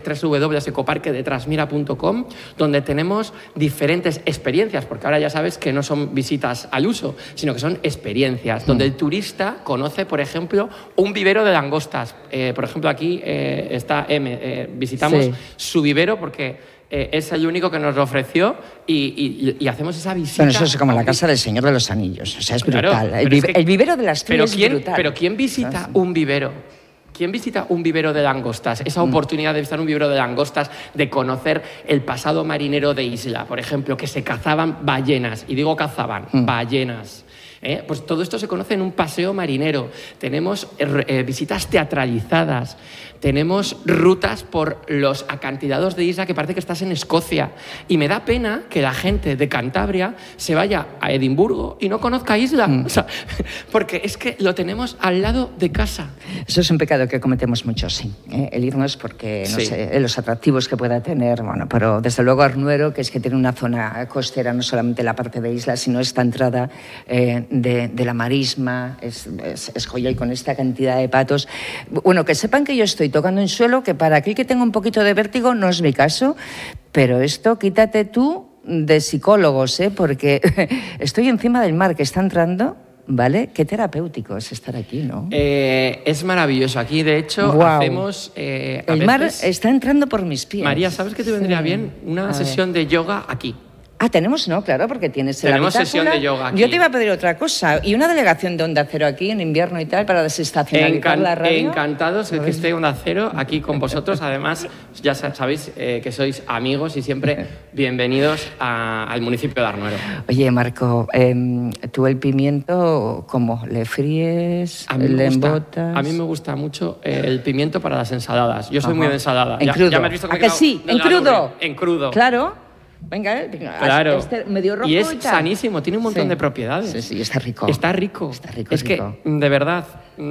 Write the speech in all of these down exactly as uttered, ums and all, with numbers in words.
doble u doble u doble u punto ecoparque de trasmira punto com, donde tenemos diferentes experiencias, porque ahora ya sabes que no son visitas al uso, sino que son experiencias, mm. donde el turista conoce, por ejemplo, un vivero de langostas. Eh, por ejemplo, aquí eh, está M, eh, visitamos sí. su vivero porque... Eh, es el único que nos lo ofreció y, y, y hacemos esa visita. Bueno, eso es como la casa del Señor de los Anillos, o sea, es brutal. Claro, el, vi- es que, el vivero de las flores es brutal. Pero ¿quién visita ¿sabes? un vivero? ¿Quién visita un vivero de langostas? Esa oportunidad de visitar un vivero de langostas, de conocer el pasado marinero de Isla, por ejemplo, que se cazaban ballenas, y digo cazaban, mm. ballenas. ¿Eh? Pues todo esto se conoce en un paseo marinero. Tenemos eh, visitas teatralizadas, tenemos rutas por los acantilados de Isla que parece que estás en Escocia. Y me da pena que la gente de Cantabria se vaya a Edimburgo y no conozca Isla. Mm. O sea, porque es que lo tenemos al lado de casa. Eso es un pecado que cometemos muchos, sí. ¿eh? El irnos porque, no sí. sé, los atractivos que pueda tener. Bueno, pero desde luego Arnuero, que es que tiene una zona costera, no solamente la parte de Isla, sino esta entrada... Eh, De, de la marisma, es, es, es joya y con esta cantidad de patos. Bueno, que sepan que yo estoy tocando en suelo, que para aquel que tenga un poquito de vértigo no es mi caso, pero esto quítate tú de psicólogos, ¿eh? Porque estoy encima del mar que está entrando, ¿vale? Qué terapéutico es estar aquí, ¿no? Eh, es maravilloso. Aquí, de hecho, wow. hacemos... Eh, el veces... mar está entrando por mis pies. María, ¿sabes qué te vendría sí. bien? Una a sesión ver. de yoga aquí. Ah, tenemos, no, claro, porque tienes Tenemos la sesión de yoga aquí. Yo te iba a pedir otra cosa. ¿Y una delegación de Onda Cero aquí en invierno y tal para desestacionalizar Encan- la radio? Encantados de que esté Onda Cero aquí con vosotros. Además, ya sabéis eh, que sois amigos y siempre bienvenidos a, al municipio de Arnuero. Oye, Marco, eh, ¿tú el pimiento cómo? ¿Le fríes? A mí ¿Le gusta, embotas? A mí me gusta mucho el pimiento para las ensaladas. Yo soy Ajá. muy de ensalada. En ya, crudo. Ya me has visto que ¿A que sí? ¿En crudo? En crudo. Claro. Venga, venga. Claro. Este medio rojo y es y tal. sanísimo, tiene un montón sí. de propiedades. Sí, sí, está rico. Está rico. Está rico, es rico. que, de verdad...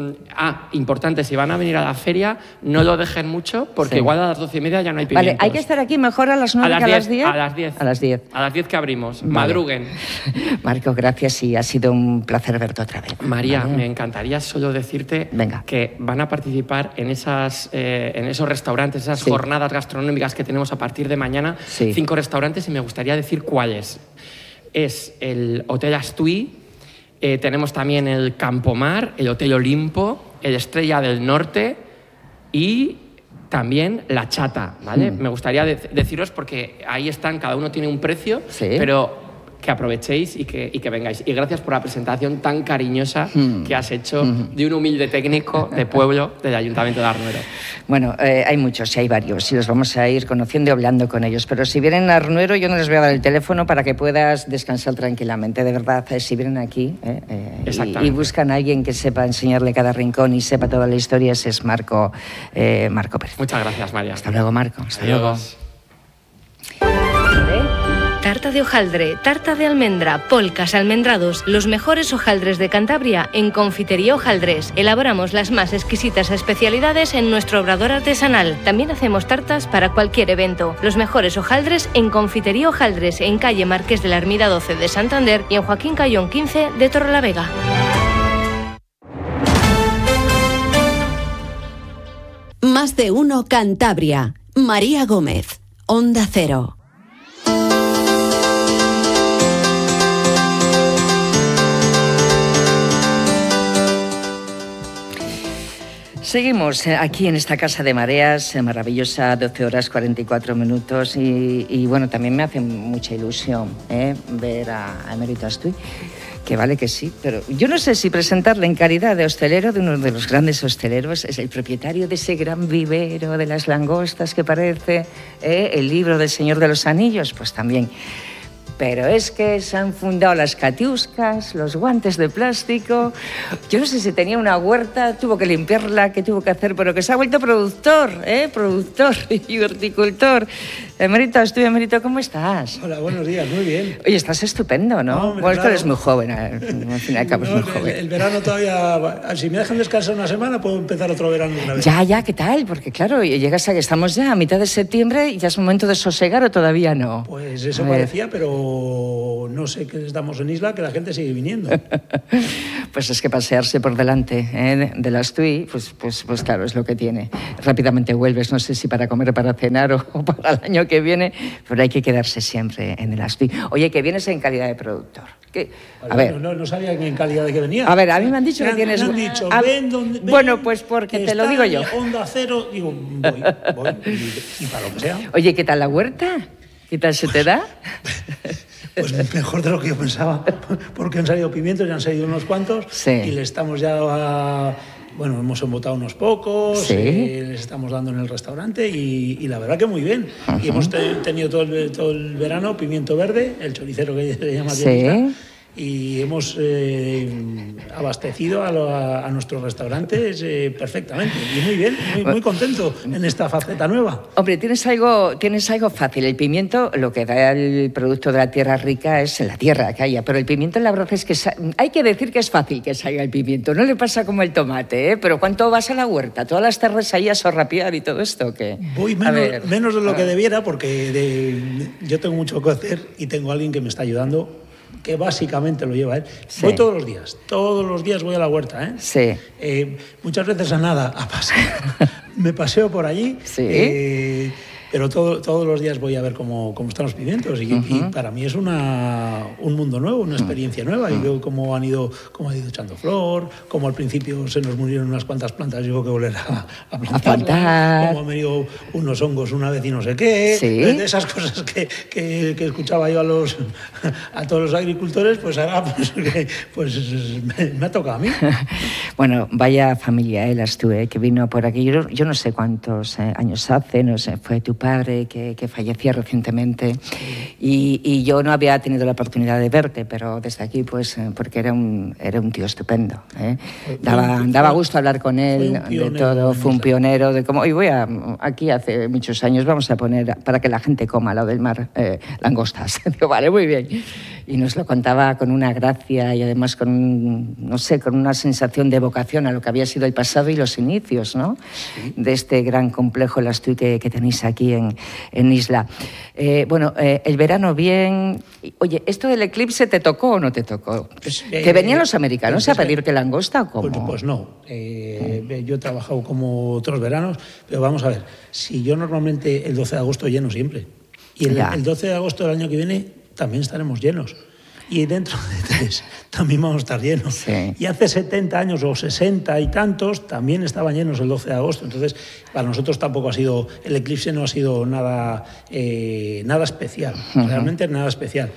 Ah, importante, si van a venir a la feria, no lo dejen mucho, porque sí. igual a las doce y media ya no hay pimientos. Vale, hay que estar aquí mejor a las nueve que a las diez. A las diez. A las diez. A las diez que abrimos. Vale. Madruguen. Marco, gracias y ha sido un placer verte otra vez. María, vale. me encantaría solo decirte Venga. que van a participar en, esas, eh, en esos restaurantes, esas sí. jornadas gastronómicas que tenemos a partir de mañana. Sí. Cinco restaurantes y me gustaría decir cuáles. Es el Hotel Astuí, eh, tenemos también el Campomar, el Hotel Olimpo, el Estrella del Norte y también la Chata, ¿vale? Mm. Me gustaría de- deciros porque ahí están, cada uno tiene un precio, sí. pero que aprovechéis y que, y que vengáis. Y gracias por la presentación tan cariñosa mm. que has hecho mm. de un humilde técnico de pueblo del Ayuntamiento de Arnuero. Bueno, eh, hay muchos y hay varios y los vamos a ir conociendo y hablando con ellos. Pero si vienen a Arnuero, yo no les voy a dar el teléfono para que puedas descansar tranquilamente. De verdad, eh, si vienen aquí eh, eh, y, y buscan a alguien que sepa enseñarle cada rincón y sepa toda la historia, ese es Marco, eh, Marco Pérez. Muchas gracias, María. Hasta luego, Marco. Hasta Adiós. luego. Tarta de hojaldre, tarta de almendra, polcas, almendrados, los mejores hojaldres de Cantabria en Confitería Hojaldres. Elaboramos las más exquisitas especialidades en nuestro obrador artesanal. También hacemos tartas para cualquier evento. Los mejores hojaldres en Confitería Hojaldres, en calle Marqués de la Ermida doce de Santander y en Joaquín Cayón quince de Torrelavega. Más de uno Cantabria. María Gómez, Onda Cero. Seguimos aquí en esta casa de mareas, maravillosa, doce horas cuarenta y cuatro minutos y, y bueno, también me hace mucha ilusión ¿eh? ver a, a Emérito Astuy, que vale que sí, pero yo no sé si presentarle en calidad de hostelero, de uno de los grandes hosteleros, es el propietario de ese gran vivero de las langostas que parece ¿eh? el libro del Señor de los Anillos, pues también. Pero es que se han fundado las catiuscas, los guantes de plástico. Yo no sé si tenía una huerta, tuvo que limpiarla, qué tuvo que hacer, pero que se ha vuelto productor, ¿eh? Productor y horticultor. Emérito, estoy Emérito, ¿cómo estás? Hola, buenos días, muy bien. Oye, estás estupendo, ¿no? No, hombre, bueno, es que claro. eres muy joven, al fin y al cabo es No, muy el, joven. el verano todavía... Si me dejan descansar una semana, puedo empezar otro verano otra vez. Ya, ya, ¿qué tal? Porque claro, llegas a que estamos ya a mitad de septiembre y ya es momento de sosegar o todavía no. Pues eso A ver. parecía, pero no sé qué estamos en Isla, que la gente sigue viniendo. Pues es que pasearse por delante ¿eh? de las T U I, pues, pues, pues claro, es lo que tiene. Rápidamente vuelves, no sé si para comer o para cenar o, o para el año que viene, pero hay que quedarse siempre en el Astui. Oye, que vienes en calidad de productor. ¿Qué? A ver. No, no, no sabía en calidad de que venía. A ver, a mí me han dicho Me que tienes... Me han dicho, a... ven donde... Ven, bueno, pues porque te lo digo yo. Onda Cero, digo, voy, voy, y, y para lo que sea. Oye, ¿qué tal la huerta? ¿Qué tal se te da? Pues mejor de lo que yo pensaba, porque han salido pimientos, ya han salido unos cuantos, Sí. y le estamos ya a... Bueno, hemos embotado unos pocos, Sí. eh, les estamos dando en el restaurante y, y la verdad que muy bien. Uh-huh. Y hemos te- tenido todo el, todo el verano pimiento verde, el choricero que se llama aquí Sí. en Isla, y hemos eh, abastecido a, lo- a- a nuestros restaurantes eh, perfectamente. Y muy bien, muy, muy contento en esta faceta nueva. Hombre, tienes algo, tienes algo fácil. El pimiento, lo que da el producto de la tierra rica es en la tierra que haya, pero el pimiento la verdad es que sa- hay que decir que es fácil que salga el pimiento. No le pasa como el tomate, ¿eh? Pero ¿cuánto vas a la huerta? Todas las tardes ahí a sorrapiar y todo esto, ¿qué? Voy A menos, ver, menos de lo a que ver. debiera porque de- yo tengo mucho que hacer y tengo a alguien que me está ayudando, que básicamente lo lleva él. Sí. Voy todos los días, todos los días voy a la huerta. ¿eh? Sí. Eh, muchas veces a nada, a pasear. Me paseo por allí, Sí. eh, pero todo- todos los días voy a ver cómo, cómo están los pimientos. Y, y para mí es una, un mundo nuevo, una experiencia nueva. Y veo cómo han ido, cómo han ido echando flor, cómo al principio se nos murieron unas cuantas plantas, yo que volver a, a plantarlas, plantar. cómo han venido unos hongos una vez y no sé qué. Sí. De esas cosas que, que, que escuchaba yo a, los, a todos los agricultores, pues ahora pues, que- pues me, me ha tocado a mí. Bueno, vaya familia, ¿eh? Las tú, ¿eh? Que vino por aquí. Yo, yo no sé cuántos eh, años hace, no sé, fue tu padre que, que fallecía recientemente y, y yo no había tenido la oportunidad de verte, pero desde aquí, pues, eh, porque era un, era un tío estupendo. ¿eh? Daba, Fue un- daba fue- gusto hablar con él fue un de pionero todo, en fue un Isla. pionero de cómo, y voy a, aquí hace muchos años vamos a poner, para que la gente coma al lado del mar, eh, langostas. Digo, vale, muy bien. Y nos lo contaba con una gracia y además con, un, no sé, con una sensación de evocación a lo que había sido el pasado y los inicios, ¿no? De este gran complejo, el Astui, que, que tenéis aquí en, en Isla. Eh, bueno, eh, el verano bien... Oye, ¿esto del eclipse te tocó o no te tocó? Pues, ¿Que eh, venían los americanos pues, a pedirte langosta o cómo? Pues, pues no. Eh, yo he trabajado como otros veranos, pero vamos a ver, si yo normalmente el doce de agosto lleno siempre, y el, Ya. el doce de agosto del año que viene también estaremos llenos. Y dentro de tres también vamos a estar llenos. Sí. Y hace setenta años o sesenta y tantos también estaban llenos el doce de agosto. Entonces, para nosotros tampoco ha sido, el eclipse no ha sido nada, eh, nada especial, realmente nada especial.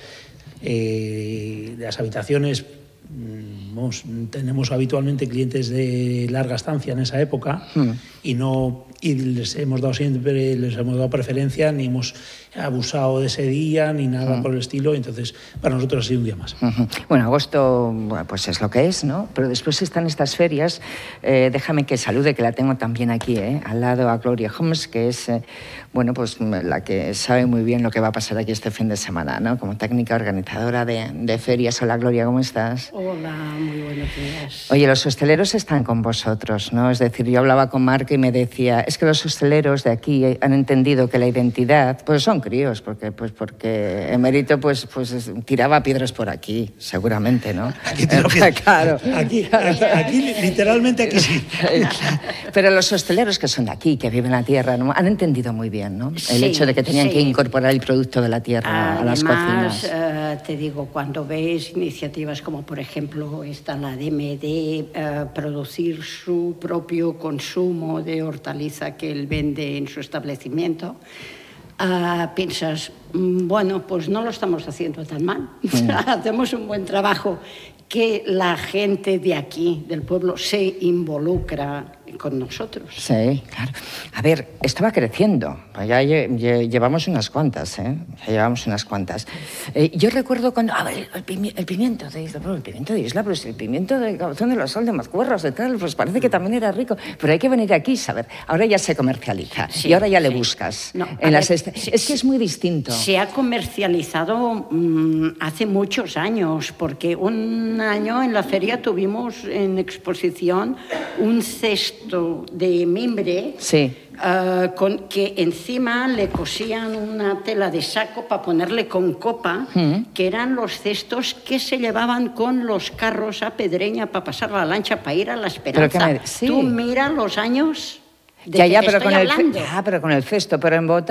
Eh, las habitaciones, mm, vamos, tenemos habitualmente clientes de larga estancia en esa época y no y les hemos dado siempre les hemos dado preferencia, ni hemos abusado de ese día ni nada por el estilo. Entonces, para nosotros ha sido un día más. Ujú. Bueno, agosto bueno, pues es lo que es, ¿no? Pero después están estas ferias. Eh, déjame que salude, que la tengo también aquí, ¿eh? Al lado a Gloria Homes, que es, eh, bueno, pues la que sabe muy bien lo que va a pasar aquí este fin de semana, ¿no? Como técnica organizadora de, de ferias. Hola, Gloria, ¿cómo estás? Hola, muy buenos días. Oye, los hosteleros están con vosotros, ¿no? Es decir, yo hablaba con Marco y me decía, es que los hosteleros de aquí han entendido que la identidad, pues son críos, porque, pues porque Emérito pues, pues es- tiraba piedras por aquí, seguramente, ¿no? Aquí, te lo pido. Claro. Aquí, aquí, aquí, literalmente aquí sí. Pero los hosteleros que son de aquí, que viven la tierra, ¿no? Han entendido muy bien, ¿no? El Sí, hecho de que tenían sí. que incorporar el producto de la tierra a las Además, cocinas. eh, te digo, cuando ves iniciativas como, por ejemplo, esta, la de M D, eh, producir su propio consumo de hortaliza que él vende en su establecimiento, ah, piensas, mm, bueno, pues no lo estamos haciendo tan mal. Hacemos un buen trabajo, que la gente de aquí, del pueblo, se involucra con nosotros. Sí, claro. A ver, estaba creciendo. Ya lle llevamos unas cuantas, ¿eh? Ya llevamos unas cuantas. Eh, yo recuerdo cuando... A ver, el, pimi el pimiento de Isla, pero el pimiento de Isla, pero si el pimiento de Cabezón de la Sal, de Mazcuerras, de tal, pues parece que también era rico. Pero hay que venir aquí, saber. Ahora ya se comercializa Sí, y ahora ya sí. le buscas. No, en ver, las se, es que es muy distinto. Se ha comercializado mmm, hace muchos años, porque un año en la feria tuvimos en exposición un cesto de mimbre. Sí. Uh, con, que encima le cosían una tela de saco para ponerle con copa, mm. que eran los cestos que se llevaban con los carros a Pedreña para pasar la lancha, para ir a La Esperanza. Me... Sí. Tú mira los años de ya, que ya, te pero estoy con hablando. El, ya, pero con el cesto, pero en bota